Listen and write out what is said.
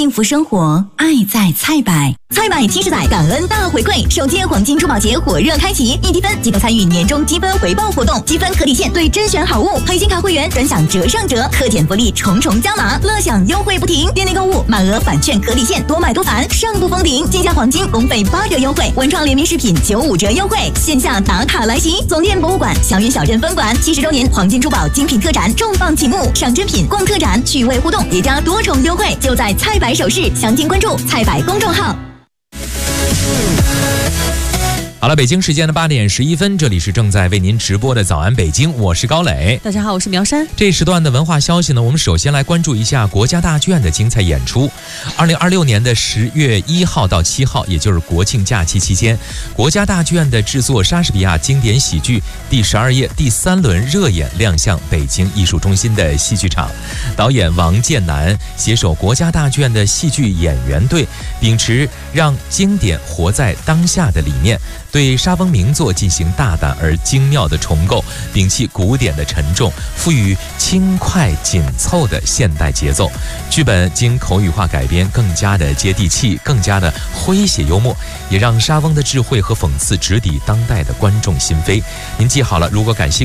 幸福生活，爱在菜百。菜百70载感恩大回馈，首届黄金珠宝节火热开启，一积分即可参与年终积分回报活动，积分可抵现兑甄选好物，黑金卡会员专享折上折，特典福利重重加码，乐享优惠不停。店内购物满额返券可抵现，多买多返，上不封顶。金价黄金公费8折优惠，文创联名饰品95折优惠，线下打卡来袭。总店博物馆祥云小镇分馆70周年黄金珠宝精品特展重磅启幕，赏珍品、逛特展、趣味互动，叠加多重优惠，就在菜百首饰。详情关注菜百公众号。 好了，北京时间的8点11分，这里是正在为您直播的早安北京，我是高磊。 大家好，我是苗山。 这时段的文化消息呢，我们首先来关注一下国家大剧院的精彩演出。2026年的10月1号到7号，也就是国庆假期期间，国家大剧院的制作莎士比亚经典喜剧第12页第3轮热演亮相北京艺术中心的戏剧场。导演王建南携手国家大剧院的戏剧演员队，秉持让经典活在当下的理念，对莎翁名作进行大胆而精妙的重构，摒弃古典的沉重，赋予轻快紧凑的现代节奏。剧本经口语化改编，更加的接地气，更加的诙谐幽默，也让莎翁的智慧和讽刺直抵当代的观众心扉。您记好了，如果感兴趣